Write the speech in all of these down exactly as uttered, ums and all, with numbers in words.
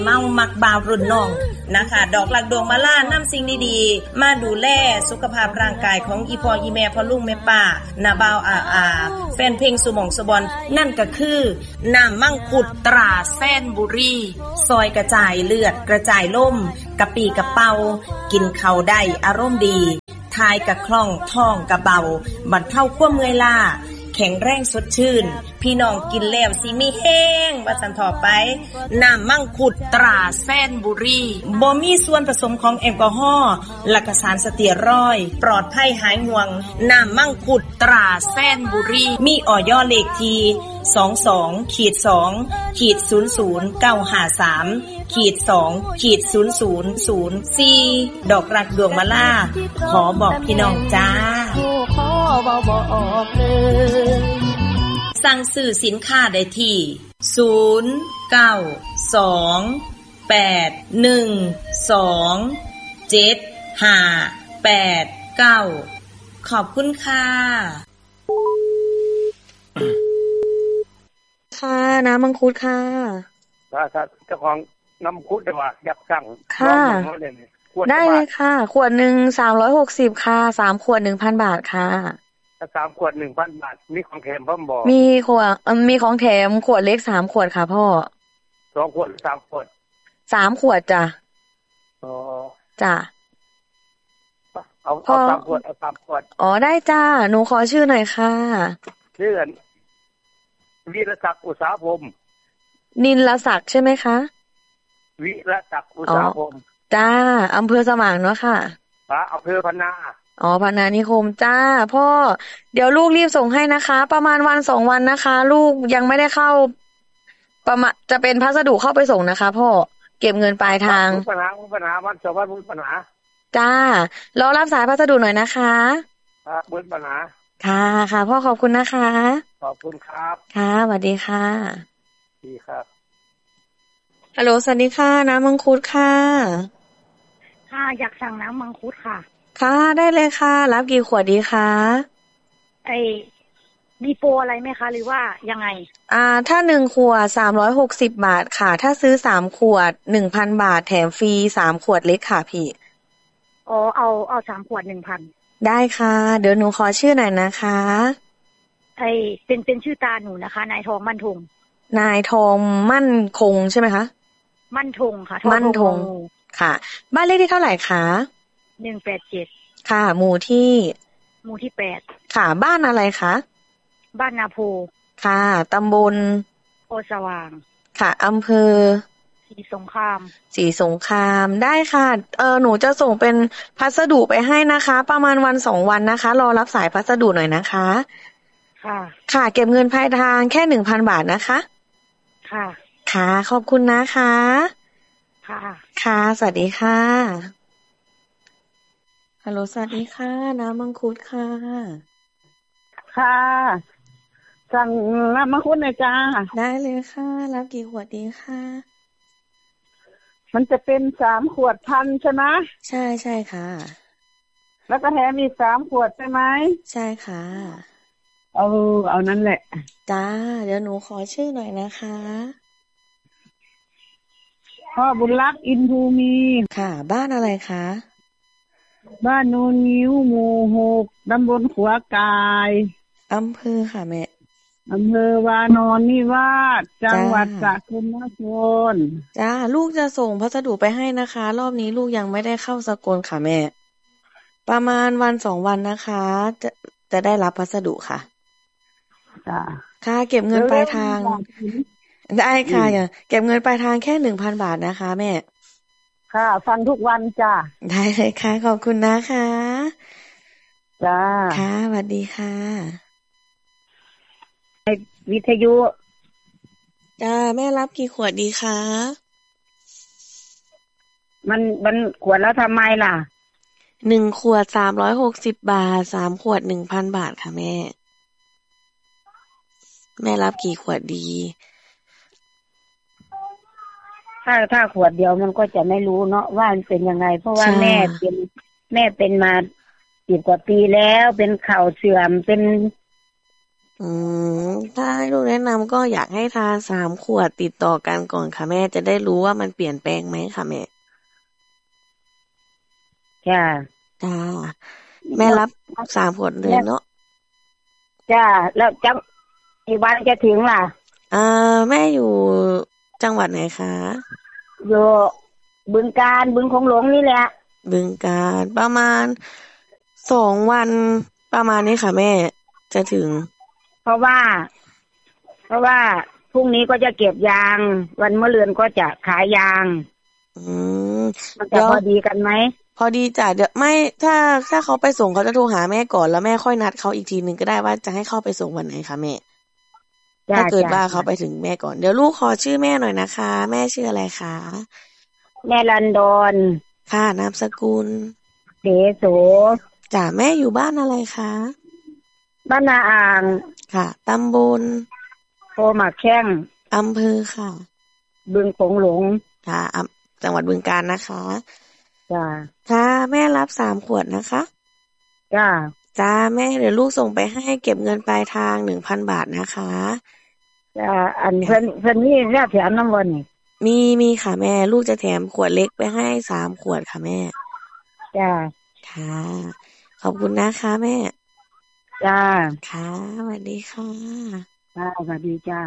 เมามักบาวรุ่นน้องนะคะดอกหลักดวงมาล่านำสิ่งดีๆมาดูแลสุขภาพร่างกายของอีพ่ออีแม่พ่อลุงแม่ป้านาบ่าวอาอาแฟนเพลงสุหม่องสุบอนนั่นก็คือน้ำมังคุดตราแซนบุรีซอยกระจายเลือดกระจายล่มกะปีกะเป่ากินข้าวได้อารมณ์ดีทายกะคล่องท้องกะเบาบรรเทาความเมื่อยล้าแข็งแรงสดชื่นพี่น้องกินแล้วสิมีแห้งว่าสันต่อไปน้ำมังคุดตราแซนบุรีบ่มีส่วนผสมของแอลกอฮอล์และก็สารสเตียรอยด์ปลอดภัยหายห่วงน้ำมังคุดตราแซนบุรีมีออยเลขที่สองสองขีดสองขีดศูนย์ศูนย์เก้าห้าสามขีดสองขีดศูนย์ศูนย์ศูนย์สี่ดอกรักดวงมาล่าขอบอกพี่น้องจ้าขอบอกเลยสั่งซื้อสินค้าได้ที่ศูนย์ เก้า สอง แปด หนึ่ง สอง เจ็ด ห้า แปด เก้าขอบคุณค่ะค่ะน้ำมังคุดค่ะค่ะเจ้าของน้ำมังคุดได้ว่าอยากสั่งค่ะได้เลยค่ะขวดหนึ่งสามร้อยหกสิบค่ะสามขวดหนึ่งพันบาทค่ะถ้าสามขวดหนึ่งพันบาทมีของแถมพ่อบอกมีขวดมีของแถมขวดเล็กสามขวดค่ะพ่อสองขวดสามขวดสามขวดจ้ะอ๋อจ้ะเอาเอาสามขวดเอาสามขวดอ๋อได้จ้าหนูขอชื่อหน่อยค่ะชื่อวิรศักดิ์อุตสาหพรมนินลศักดิ์ใช่ไหมคะวิรศักดิ์อุตสาหพรมจ้าอำเภอสมางเนาะค่ะอ่าอำเภอพนาอ๋อพนานิคมจ้าพ่อเดี๋ยวลูกรีบส่งให้นะคะประมาณวันสองวันนะคะลูกยังไม่ได้เข้าประมาณจะเป็นพัสดุเข้าไปส่งนะคะพ่อเก็บเงินปลายทางปัญหาปัญหาวันสองวันปัญหาจ้ารอรับสายพัสดุหน่อยนะคะครับบนปัญหาค่ะค่ะพ่อขอบคุณนะคะขอบคุณครับค่ะสวัสดีค่ะดีครับฮัลโหลสวัสดีค่ะน้ำมังคุดค่ะค่ะอยากสั่งน้ำมังคุดค่ะค่ะได้เลยค่ะรับกี่ขวดดีคะไอมีโปรอะไรไหมคะหรือว่ายังไงอ่าถ้าหนึ่งขวดสามร้อยหกสิบบาทค่ะถ้าซื้อสามขวดหนึ่งพันบาทแถมฟรีสามขวดเล็กค่ะพี่อ๋อเอาเอาสามขวดหนึ่งพันได้ค่ะเดี๋ยวหนูขอชื่อหน่อยนะคะไอเป็นเป็นชื่อตาหนูนะคะนายทองมั่นคงนายทองมั่นคงใช่ไหมคะมั่นคงค่ะมั่นคงค่ะบ้านเลขที่เท่าไหร่คะหนึ่งแปดเจ็ดค่ะหมู่ที่หมู่ที่แปดค่ะบ้านอะไรคะบ้านนาโพค่ะตำบลโพสว่างค่ะอำเภอศรีสงครามศรีสงครามได้ค่ะเออหนูจะส่งเป็นพัสดุไปให้นะคะประมาณวันสองวันนะคะรอรับสายพัสดุหน่อยนะคะค่ะค่ะเก็บเงินปลายทางแค่หนึ่งพันบาทนะคะค่ะค่ะขอบคุณนะคะค่ะค่ะสวัสดีค่ะฮัลโหลสวัสดีค่ะน้ำมังคุดค่ะค่ะสั่งน้ำมังคุดหน่อยจ้าได้เลยค่ะรับกี่ขวดดีค่ะมันจะเป็นสามขวดพันใช่ไหมใช่ใช่ค่ะแล้วก็แถมอีกสามขวดใช่ไหมใช่ค่ะเอาเอานั่นแหละจ้าเดี๋ยวหนูขอชื่อหน่อยนะคะพ่อบุญรักอินทูมีค่ะบ้านอะไรคะบ้านโนนนิ้วหมู่หกตำบลขัวกายอำเภอค่ะแม่อำเภอวานอนนิวาสจังหวัดสกลนครจ้าลูกจะส่งพัสดุไปให้นะคะรอบนี้ลูกยังไม่ได้เข้าสกลค่ะแม่ประมาณวันสองวันนะคะจะจะได้รับพัสดุค่ะจ้าค่ะเก็บเงินปลายทางได้ค่ะอย่าเก็บเงินปลายทางแค่หนึ่งพันบาทนะคะแม่ค่ะฟังทุกวันจ้าได้เลยค่ะขอบคุณนะคะจ้าค่ะสวัสดีค่ะวิทยุจ้าแม่รับกี่ขวดดีคะมันมันขวดแล้วทำไมล่ะหนึ่งขวดสามร้อยหกสิบบาทสามขวดหนึ่งพันบาทค่ะแม่แม่รับกี่ขวดดีถ้าถ้าขวดเดียวมันก็จะไม่รู้เนาะว่ามันเป็นยังไงเพราะว่าแม่เป็นแม่เป็นมาสิบกว่าปีแล้วเป็นเข่าเสื่อมเป็นอืมถ้าให้ลูกแนะนำก็อยากให้ทานสามขวดติดต่อกันก่อนค่ะแม่จะได้รู้ว่ามันเปลี่ยนแปลงไหมค่ะแม่จ้าจ้าแม่รับสามขวดเลยเนาะจ้าแล้วจังอีกวันจะถึงล่ะอ่าแม่อยู่จังหวัดไหนคะอยู่บึงกาฬบึงคงหลงนี่แหละบึงกาฬประมาณสองวันประมาณนี้ค่ะแม่จะถึงเพราะว่าเพราะว่าพรุ่งนี้ก็จะเก็บยางวันมะรืนก็จะขายยางอืมมันจะพอดีกันไหมพอดีจ้ะเดี๋ยวไม่ถ้าถ้าเขาไปส่งเขาจะโทรหาแม่ก่อนแล้วแม่ค่อยนัดเขาอีกทีนึงก็ได้ว่าจะให้เข้าไปส่งวันไหนคะแม่ถ้าเกิดว่าเขาไปถึงแม่ก่อนเดี๋ยวลูกขอชื่อแม่หน่อยนะคะแม่ชื่ออะไรคะแม่ลันดอนค่ะนามสกุลเดโสจ้ะแม่อยู่บ้านอะไรคะบ้านนาอ่างค่ะตำบลโพหมากแข้งอำเภอค่ะบึงโขงหลงค่ะจังหวัดบึงกาฬนะคะจ้าค่ะแม่รับสามขวดนะคะจ้าจ้าแม่เดี๋ยวลูกส่งไปให้เก็บเงินปลายทางหนึ่งพันบาทนะคะจ้าอันเพิ่นเพิ่นนี่แลกแถมน้ำวันนี่มีมีค่ะแม่ลูกจะแถมขวดเล็กไปให้สามขวดค่ะแม่จ้าค่ะขอบคุณนะคะแม่จ้าค่ะสวัสดีค่ะจ้าสวัสดีจ้า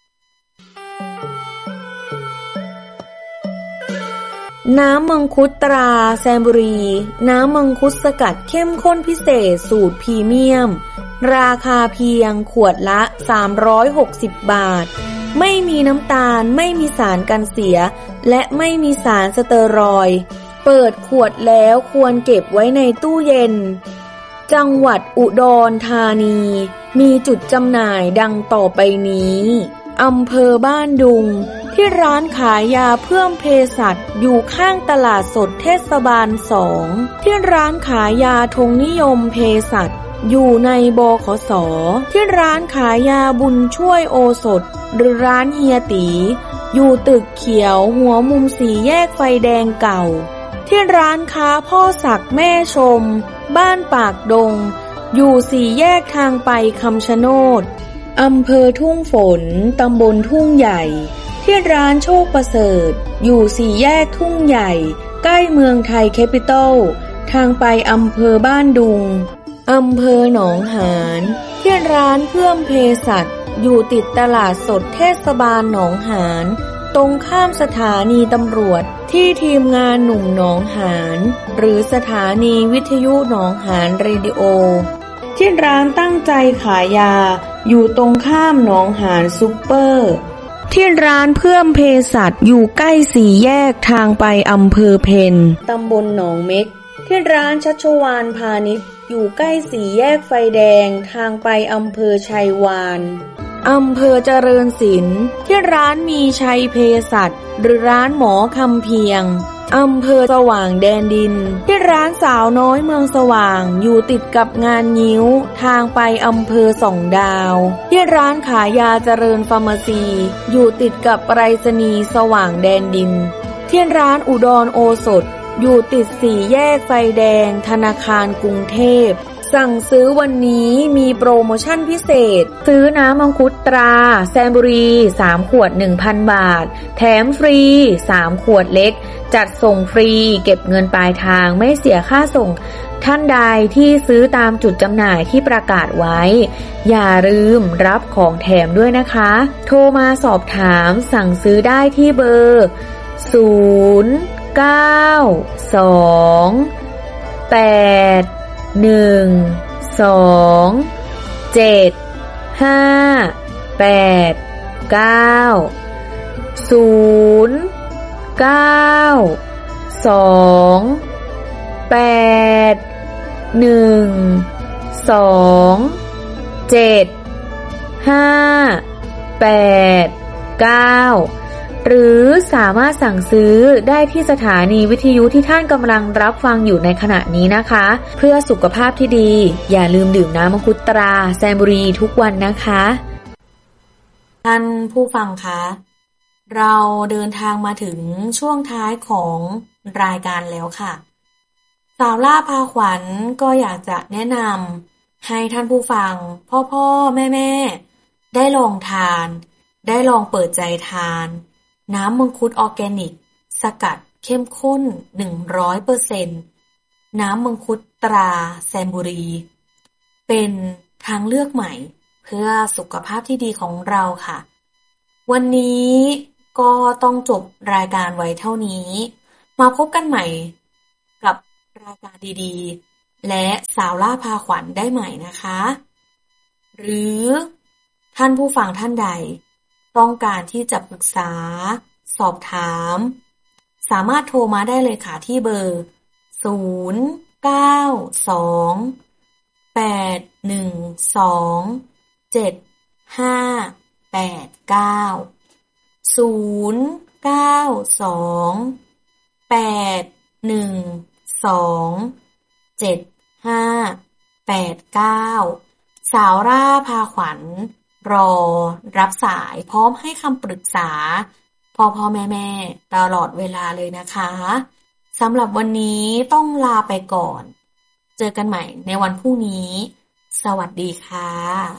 น้ำมังคุดตราแซมบุรีน้ำมังคุดสกัดเข้มข้นพิเศษสูตรพรีเมียมราคาเพียงขวดละสามร้อยหกสิบบาทไม่มีน้ำตาลไม่มีสารกันเสียและไม่มีสารสเตอรอยด์เปิดขวดแล้วควรเก็บไว้ในตู้เย็นจังหวัดอุดรธานีมีจุดจำหน่ายดังต่อไปนี้อำเภอบ้านดุงที่ร้านขายยาเพิ่มเภสัชอยู่ข้างตลาดสดเทศบาลสองที่ร้านขายยาธงนิยมเภสัชอยู่ในบขส.ที่ร้านขายยาบุญช่วยโอสถหรือร้านเฮียตีอยู่ตึกเขียวหัวมุมสี่แยกไฟแดงเก่าที่ร้านค้าพ่อศักดิ์แม่ชมบ้านปากดงอยู่สี่แยกทางไปคำชะโนดอำเภอทุ่งฝนตำบลทุ่งใหญ่ที่ร้านโชคประเสริฐอยู่สี่แยกทุ่งใหญ่ใกล้เมืองไทยแคปิตอลทางไปอำเภอบ้านดุงอำเภอหนองหานที่ร้านเพิ่มเภสัชอยู่ติดตลาดสดเทศบาลหนองหานตรงข้ามสถานีตำรวจที่ทีมงานหนุ่มหนองหานหรือสถานีวิทยุหนองหานเรดิโอที่ร้านตั้งใจขายยาอยู่ตรงข้ามหนองหานซุปเปอร์ที่ร้านเพิ่มเภสัชอยู่ใกล้สี่แยกทางไปอำเภอเพนตำบลหนองเม็กที่ร้านชัชวาลพาณิชย์อยู่ใกล้สี่แยกไฟแดงทางไปอำเภอชัยวานอำเภอเจริญศิลป์ที่ร้านมีชัยเภสัชหรือร้านหมอคำเพียงอำเภอสว่างแดนดินที่ร้านสาวน้อยเมืองสว่างอยู่ติดกับงานงิ้วทางไปอำเภอสองดาวที่ร้านขายยาเจริญฟาร์มาซีอยู่ติดกับไปรษณีย์สว่างแดนดินที่ร้านอุดรโอสถอยู่ติดสี่แยกไฟแดงธนาคารกรุงเทพสั่งซื้อวันนี้มีโปรโมชั่นพิเศษซื้อน้ำมังคุดตราแซมบุรีสามขวด หนึ่งพัน บาทแถมฟรีสามขวดเล็กจัดส่งฟรีเก็บเงินปลายทางไม่เสียค่าส่งท่านใดที่ซื้อตามจุดจำหน่ายที่ประกาศไว้อย่าลืมรับของแถมด้วยนะคะโทรมาสอบถามสั่งซื้อได้ที่เบอร์ศูนย์ เก้า สอง แปดหนึ่ง สอง เจ็ด ห้า แปด เก้า ศูนย์ เก้า สอง แปด หนึ่ง สอง เจ็ด ห้า แปด เก้าหรือสามารถสั่งซื้อได้ที่สถานีวิทยุที่ท่านกำลังรับฟังอยู่ในขณะนี้นะคะเพื่อสุขภาพที่ดีอย่าลืมดื่มน้ำมังคุดตราแซมบุรีทุกวันนะคะท่านผู้ฟังคะเราเดินทางมาถึงช่วงท้ายของรายการแล้วค่ะสาวล่าพาขวัญก็อยากจะแนะนำให้ท่านผู้ฟังพ่อพ่อแม่แม่ได้ลองทานได้ลองเปิดใจทานน้ำมังคุดออร์แกนิกสกัดเข้มข้น หนึ่งร้อยเปอร์เซ็นต์ น้ำมังคุดตราแซมบุรีเป็นทางเลือกใหม่เพื่อสุขภาพที่ดีของเราค่ะวันนี้ก็ต้องจบรายการไว้เท่านี้มาพบกันใหม่กับรายการดีๆและสาวล่าพาขวัญได้ใหม่นะคะหรือท่านผู้ฟังท่านใดต้องการที่จะปรึกษาสอบถามสามารถโทรมาได้เลยค่ะที่เบอร์ศูนย์ เก้า สอง แปด หนึ่ง สอง เจ็ด ห้า แปด เก้า ศูนย์ เก้า สอง แปด หนึ่ง สอง เจ็ด ห้า แปด เก้าสาวร่าพาขวัญรอรับสายพร้อมให้คำปรึกษาพ่อพ่อแม่แม่ตลอดเวลาเลยนะคะสำหรับวันนี้ต้องลาไปก่อนเจอกันใหม่ในวันพรุ่งนี้สวัสดีค่ะ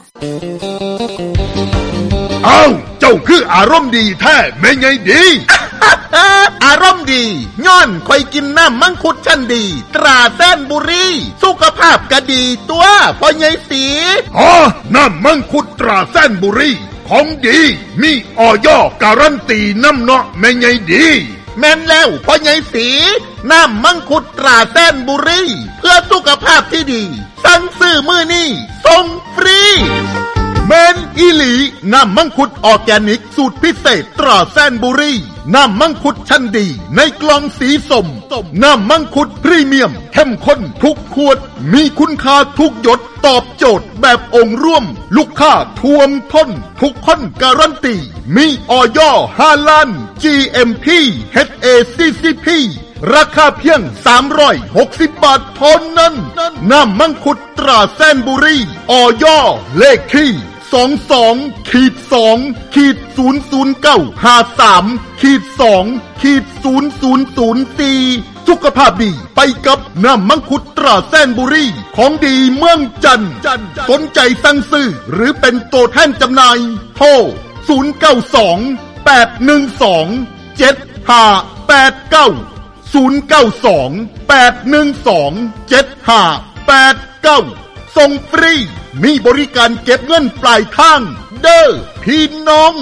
อ้าวเจ้าคืออารมณ์ดีแท้แม่ไงดีอารมณ์ดีย้อนคอยกินน้ำมังคุดชั้นดีตราแซนบุรีสุขภาพก็ดีตัวพ่อใหญ่สีอ๋อน้ำมังคุดตราแซนบุรีของดีมีออยการันตีน้ำเนาะแม่ไงดีแม่นแล้วพ่อใหญ่สีน้ำมังคุดตราแซนบุรีเพื่อสุขภาพที่ดีสั่งซื้อมื้อนี้ส่งฟรีแมนอีหลีน้ำมังคุดออร์แกนิกสูตรพิเศษตราแซนบุรีน้ำมังคุดชั้นดีในกล่องสีส้มน้ำมังคุดพรีเมียมเข้มข้นทุกขวดมีคุณค่าทุกหยดตอบโจทย์แบบองค์ร่วมลูกค้าท่วมท้นทุกคนการันตีมีออยห้าล้าน จี เอ็ม พี เอช เอ ซี ซี พี ราคาเพียงสามร้อยหกสิบบาทเท่านั้นน้ำมังคุดตราแซนบุรีออยเลขที่สองสองขีดสองขีดศูนย์ศูนย์เก้าห้าสามขีดสองขีดศูนย์ศูนย์ศูนย์สี่สุขภาพดีไปกับน้ำมังคุดตราแซนบุรีของดีเมืองจันทร์สนใจสั่งซื้อหรือเป็นตัวแทนจำหน่ายโทรศูนย์ เก้า สอง แปด หนึ่ง สอง เจ็ด ห้า แปด เก้า ศูนย์ เก้า สอง แปด หนึ่ง สอง เจ็ด ห้า แปด เก้าส่งฟรีมีบริการเก็บเงินปลายทางเด้อพี่น้อง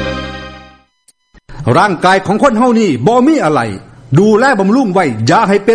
ร่างกายของคนเฮานี่บ่มีอะไรดูแลบำรุงไว้อย่าให้เป็น